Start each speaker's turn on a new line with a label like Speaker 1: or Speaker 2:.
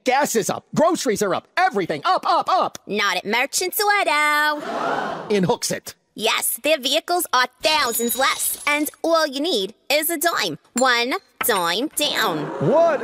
Speaker 1: Gas is up. Groceries are up. Everything up, up, up.
Speaker 2: Not at Merchants Auto.
Speaker 1: In Hooksett.
Speaker 2: Yes, their vehicles are thousands less, and all you need is a dime. One dime down.
Speaker 3: What